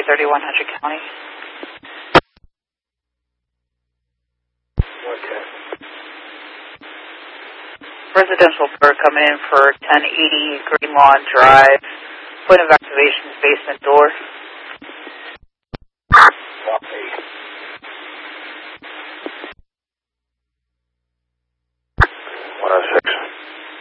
33100 County. Okay. Residential bird coming in for 1080 Green Lawn Drive. Point of activation is basement door. Copy.